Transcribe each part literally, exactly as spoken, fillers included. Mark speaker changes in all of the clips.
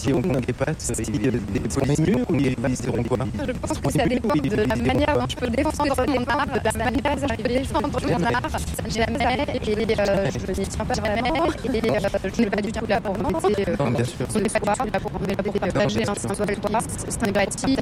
Speaker 1: Si on n'est pas, c'est des polices mûres ou ils seront quoi?
Speaker 2: Je pense que ça dépend de la manière dont je peux défendre mon art, de la manière dont je peux défendre mon art. Jamais, et euh, je n'y tiens pas vraiment, et euh, je n'ai pas du tout là pour mentir.
Speaker 1: Non, bien sûr.
Speaker 2: Je n'ai pas du tout là pour partager un symbole, c'est un bâti,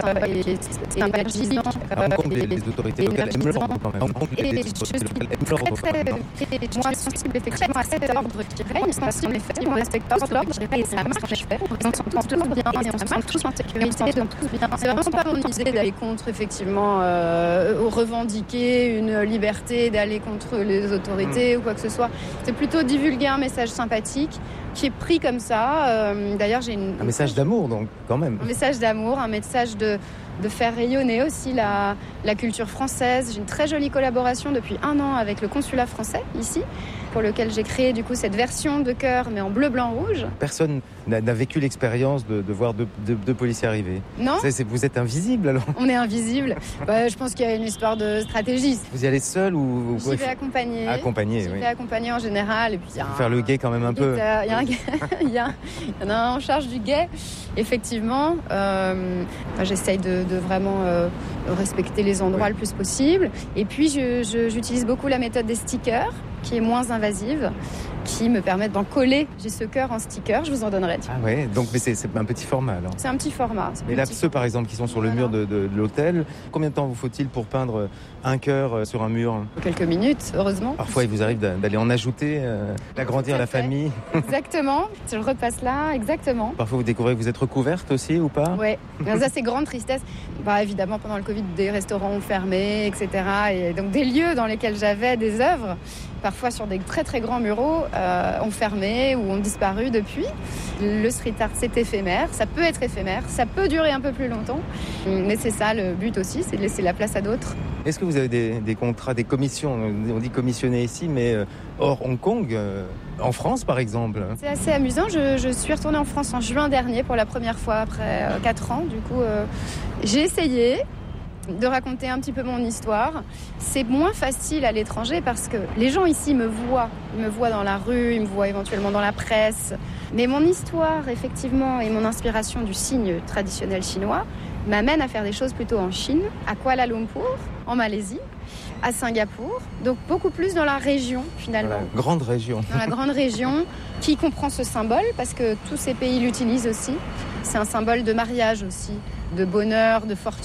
Speaker 2: c'est un bâti.
Speaker 1: Par contre, les, les autorités locales aiment l'ordre quand même.
Speaker 2: Et
Speaker 1: Les
Speaker 2: je suis
Speaker 1: autorités locales aiment
Speaker 2: très,
Speaker 1: l'ordre quand même.
Speaker 2: très, moi, sensible effectivement à cet ordre qui règne, sensible effectivement à cet ordre qui règne, et ça marche, on s'entend tous bien, et on se sent tous en sécurité, donc tous bien. C'est vraiment pas mon idée d'aller contre, effectivement, euh, revendiquer une liberté, d'aller contre les autorités mmh. ou quoi que ce soit. C'est plutôt divulguer un message sympathique qui est pris comme ça. Euh, d'ailleurs, j'ai une...
Speaker 1: Un message d'amour, donc, quand même.
Speaker 2: Un message d'amour, un message de... de faire rayonner aussi la, la culture française. J'ai une très jolie collaboration depuis un an avec le consulat français, ici, pour lequel j'ai créé du coup cette version de chœur, mais en bleu, blanc, rouge.
Speaker 1: Personne n'a, n'a vécu l'expérience de, de voir deux, deux, deux policiers arriver.
Speaker 2: Non.
Speaker 1: C'est, c'est, vous êtes invisible, alors?
Speaker 2: On est invisible. Bah, je pense qu'il y a une histoire de stratégie.
Speaker 1: Vous y allez seul ou...
Speaker 2: J'y vais accompagner.
Speaker 1: Accompagner,
Speaker 2: J'y
Speaker 1: oui.
Speaker 2: vais accompagner en général. Et puis, il y a un...
Speaker 1: Faire le guet quand même un peu.
Speaker 2: Il y a un guet. il, y a... il y en a un en charge du guet. Effectivement, euh, j'essaye de, de vraiment euh, respecter les endroits oui. le plus possible. Et puis, je, je, j'utilise beaucoup la méthode des stickers, qui est moins invasive, qui me permettent d'en coller. J'ai ce cœur en sticker, je vous en donnerai.
Speaker 1: Ah ouais, donc mais c'est, c'est un petit format alors.
Speaker 2: C'est un petit format.
Speaker 1: Mais là, ceux par exemple qui sont sur le voilà. mur de, de, de l'hôtel, combien de temps vous faut-il pour peindre un cœur sur un mur?
Speaker 2: Quelques minutes, heureusement.
Speaker 1: Parfois, il vous arrive d'aller en ajouter, euh, d'agrandir la fait. famille.
Speaker 2: Exactement, je le repasse là, exactement.
Speaker 1: Parfois, vous découvrez que vous êtes recouverte aussi ou pas?
Speaker 2: Oui, ça c'est grande tristesse. Bah, évidemment, pendant le Covid, des restaurants ont fermé, et cetera. Et donc des lieux dans lesquels j'avais des œuvres, parfois sur des très très grands muraux, euh, ont fermé ou ont disparu depuis. Le street art, c'est éphémère, ça peut être éphémère, ça peut durer un peu plus longtemps, mais c'est ça le but aussi, c'est de laisser la place à d'autres.
Speaker 1: Est-ce que vous avez des, des contrats, des commissions, on dit commissionner ici, mais hors Hong Kong, euh, en France par exemple?
Speaker 2: C'est assez amusant, je, je suis retournée en France en juin dernier pour la première fois après euh, quatre ans, du coup euh, j'ai essayé de raconter un petit peu mon histoire. C'est moins facile à l'étranger parce que les gens ici me voient. Ils me voient dans la rue, ils me voient éventuellement dans la presse. Mais mon histoire, effectivement, et mon inspiration du signe traditionnel chinois m'amène à faire des choses plutôt en Chine, à Kuala Lumpur, en Malaisie, à Singapour. Donc beaucoup plus dans la région, finalement.
Speaker 1: Dans la grande région.
Speaker 2: Dans la grande région, qui comprend ce symbole, parce que tous ces pays l'utilisent aussi. C'est un symbole de mariage aussi, de bonheur, de fortune.